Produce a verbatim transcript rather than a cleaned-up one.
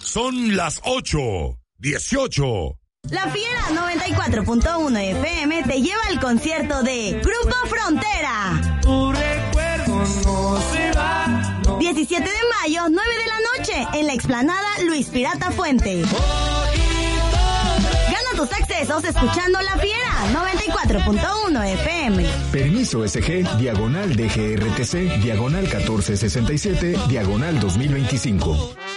Son las ocho dieciocho. La Fiera noventa y cuatro punto uno F M te lleva al concierto de Grupo Frontera. Tu recuerdo no se va. No. diecisiete de mayo, nueve de la noche, en la explanada Luis Pirata Fuente. Gana tus accesos escuchando La Fiera noventa y cuatro punto uno F M. Permiso S G, diagonal D G R T C, diagonal catorce sesenta y siete, diagonal dos mil veinticinco.